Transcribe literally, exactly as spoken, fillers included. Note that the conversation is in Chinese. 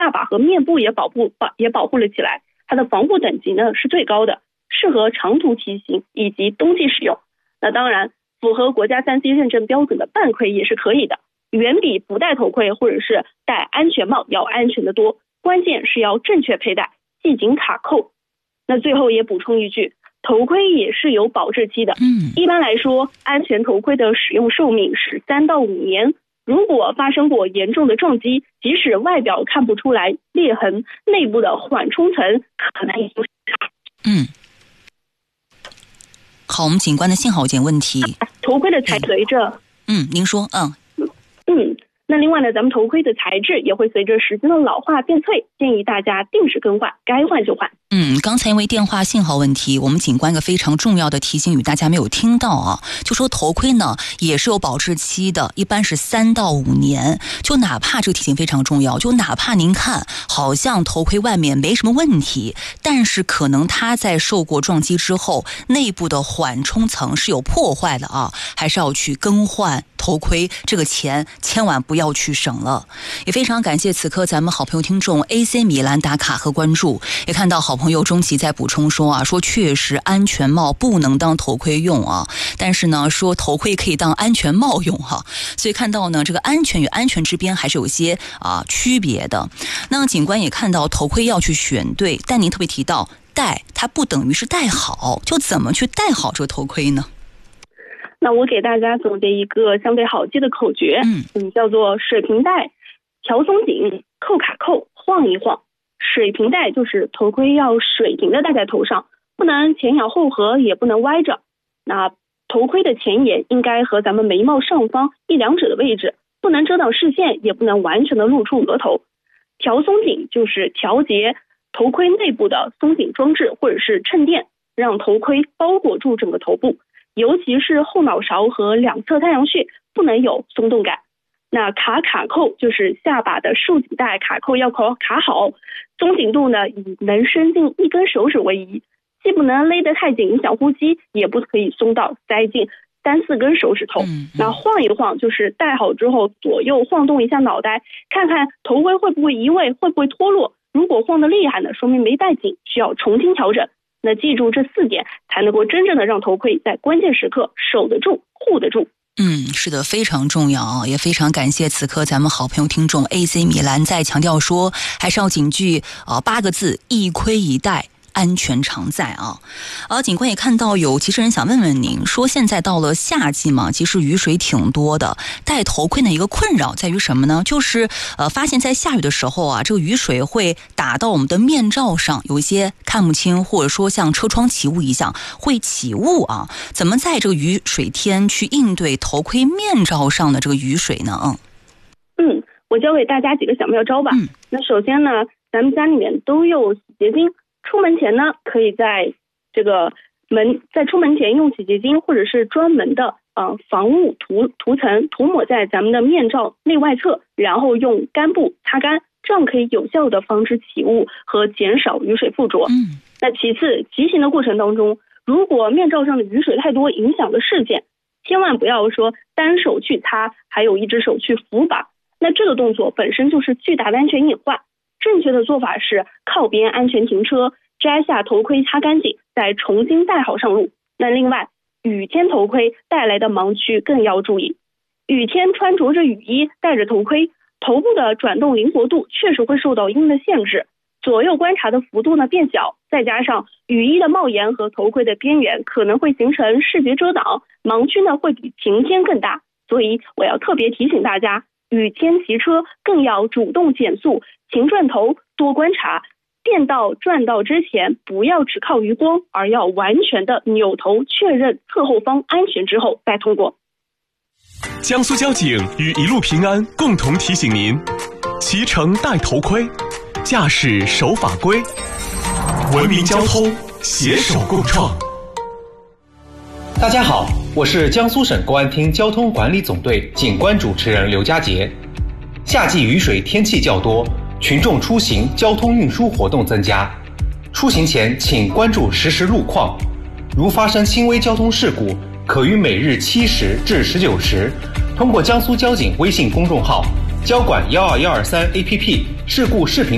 巴和面部也保护也保护了起来。它的防护等级呢是最高的，适合长途骑行以及冬季使用。那当然，符合国家 三 C 认证标准的半盔也是可以的，远比不戴头盔或者是戴安全帽要安全的多。关键是要正确佩戴，系紧卡扣。那最后也补充一句，头盔也是有保质期的。 嗯， 一般来说，安全头盔的使用寿命是三到五年。如果发生过严重的撞击，即使外表看不出来裂痕，内部的缓冲层可能已经嗯。好，我们警官的信号有点问题。 头盔的材随着嗯，您说嗯嗯。那另外呢，咱们头盔的材质也会随着时间的老化变脆，建议大家定时更换，该换就换。 嗯，刚才因为电话信号问题，我们警官一个非常重要的提醒与大家没有听到啊，就说头盔呢也是有保质期的，一般是三到五年。就哪怕这个提醒非常重要，就哪怕您看好像头盔外面没什么问题，但是可能它在受过撞击之后，内部的缓冲层是有破坏的啊，还是要去更换头盔，这个钱千万不要去省了。也非常感谢此刻咱们好朋友听众 A C 米兰打卡和关注，也看到好朋友钟琪在补充说啊，说确实安全帽不能当头盔用啊，但是呢说头盔可以当安全帽用哈、啊，所以看到呢这个安全与安全之边还是有些啊区别的。那警官也看到头盔要去选对，但您特别提到戴它不等于是戴好，就怎么去戴好这个头盔呢？ 那我给大家总结一个相对好记的口诀， 嗯嗯，叫做水平戴、调松紧、扣卡扣、晃一晃。水平戴就是头盔要水平的戴在头上，不能前仰后合，也不能歪着。那头盔的前沿应该和咱们眉毛上方一两指的位置，不能遮挡视线，也不能完全的露出额头。调松紧就是调节头盔内部的松紧装置或者是衬垫，让头盔包裹住整个头部，尤其是后脑勺和两侧太阳穴不能有松动感。那卡卡扣就是下巴的束紧带卡扣要卡卡好，松紧度呢以能伸进一根手指为宜，既不能勒得太紧影响呼吸，也不可以松到塞进三四根手指头。 嗯嗯、 那晃一晃就是戴好之后左右晃动一下脑袋，看看头盔会不会移位，会不会脱落。如果晃得厉害呢，说明没戴紧，需要重新调整。那记住这四点，才能够真正的让头盔在关键时刻守得住、护得住。 嗯，是的，非常重要啊！也非常感谢此刻咱们好朋友听众 A C 米兰在强调说，还是要谨记啊、呃、八个字：一盔一戴，安全常在啊！而警官也看到有其实人想问问您，说现在到了夏季嘛，其实雨水挺多的，戴头盔的一个困扰在于什么呢？就是呃，发现在下雨的时候啊，这个雨水会打到我们的面罩上，有一些看不清，或者说像车窗起雾一样会起雾啊。怎么在这个雨水天去应对头盔面罩上的这个雨水呢？嗯嗯，我教给大家几个小妙招吧。 嗯， 那首先呢，咱们家里面都有洗洁精。出门前呢，可以在这个门在出门前用洗洁精或者是专门的呃防雾涂涂层涂抹在咱们的面罩内外侧，然后用干布擦干，这样可以有效的防止起雾和减少雨水附着。 嗯， 那其次，骑行的过程当中，如果面罩上的雨水太多影响了视线，千万不要说单手去擦，还有一只手去扶把，那这个动作本身就是巨大的安全隐患。正确的做法是靠边安全停车，摘下头盔擦干净，再重新戴好上路。那另外，雨天头盔带来的盲区更要注意。雨天穿着着雨衣，戴着头盔，头部的转动灵活度确实会受到一定的限制，左右观察的幅度呢变小，再加上雨衣的帽檐和头盔的边缘可能会形成视觉遮挡，盲区呢会比晴天更大。所以我要特别提醒大家，雨天骑车更要主动减速，勤转头，多观察。变道转道之前，不要只靠余光，而要完全的扭头确认侧后方安全之后再通过。 江苏交警与一路平安共同提醒您：骑乘戴头盔，驾驶守法规，文明交通携手共创。 大家好，我是江苏省公安厅交通管理总队警官主持人刘佳杰。夏季雨水天气较多，群众出行交通运输活动增加，出行前请关注实时路况，如发生轻微交通事故，可于每日七时至十九时，通过江苏交警微信公众号、交管一二一二三 A P P 事故视频